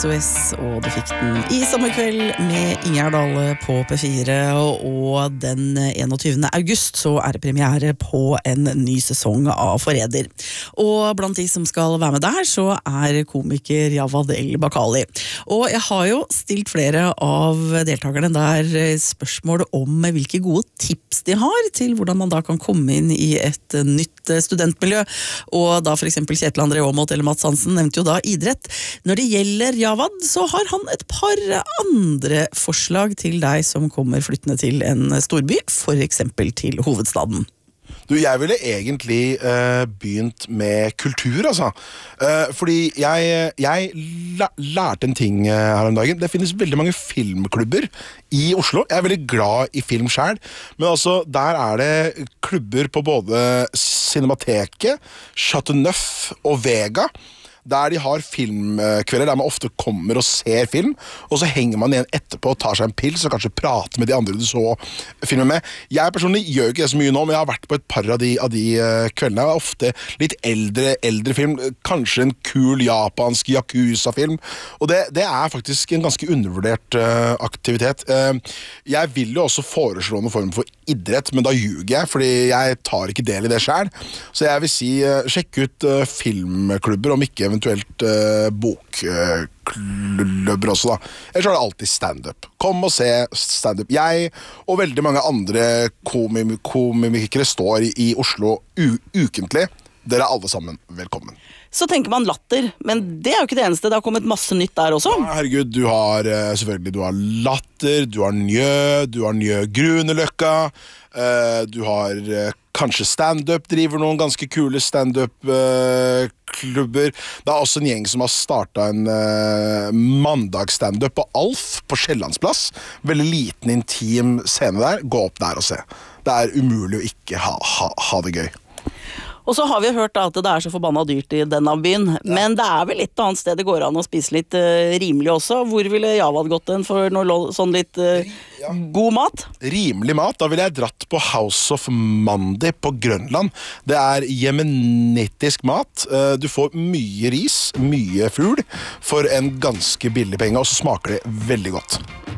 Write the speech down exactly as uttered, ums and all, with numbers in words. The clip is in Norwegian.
S O S, og du fikk den i sommerkveld med Ingjerd Dale på P fire, og den enogtyvende august så er det premiere på en ny sesong av Forræder. Og blant de som skal være med der, så er komiker Jawad El-Bakali. Og jeg har jo stilt flere av deltakerne der spørsmål om hvilke gode tips de har til hvordan man da kan komme inn i et nytt studentmiljø, og da for eksempel Kjetil André Aamodt eller Mats Hansen nevnte jo da idrett. Når det gjelder Jawad, så har han et par andre forslag til deg som kommer flyttende til en storby, for eksempel til hovedstaden. Du, jeg ville egentlig uh, begynt med kultur, altså. Uh, fordi jeg, jeg la, lærte en ting uh, her om dagen. Det finnes veldig mange filmklubber i Oslo. Jeg er veldig glad i film selv, men altså, der er det klubber på både Cinemateket, Chateau Neuf og Vega, der de har filmkvelder, der man ofte kommer og ser film, og så henger man igjen etterpå og tar seg en pils, og kanskje prater med de andre du så filmen med. Jeg personlig gjør ikke det så mye nå, men jeg har vært på et par av de, av de kveldene. Jeg er ofte litt eldre, eldre film, kanskje en kul japansk Yakuza-film, og det, det er faktisk en ganske undervurdert uh, aktivitet. Uh, jeg vil jo også foreslå noen form for idrett, men da ljuger jeg, fordi jeg tar ikke del i det selv. Så jeg vil si, uh, sjekk ut uh, filmklubber, om ikke eventuelt uh, bokklubber uh, også da. Ellers er det alltid stand-up. Kom og se stand-up. Jeg og veldig mange andre komim komikere står i, i Oslo ukentlig. Dere er alle sammen velkommen. Så tenker man latter, men det er jo ikke det eneste. Det har kommet masse nytt der også. Ja, herregud, du har uh, selvfølgelig du har latter, du har njø, du har njø Gruneløkka, uh, du har uh, kanskje stand-up, driver noen ganske kule stand-up-klubber. Uh, det er også en gjeng som har startet en uh, mandag-stand-up på Alf, på Sjellandsplass. Veldig liten, intim scene der. Gå opp der og se. Det er umulig å ikke ha, ha, ha det gøy. Og så har vi hørt da at det er så forbanna dyrt i denne byen, ja. Men det er vel et annet sted det går an å spise litt uh, rimelig også. Hvor ville Jawad gått den for noe sånn litt uh, ja. god mat? Rimelig mat, da ville jeg dratt på House of Mandi på Grønland. Det er jemenittisk mat. Uh, du får mye ris, mye fugl for en ganske billig penge, og så smaker det veldig godt.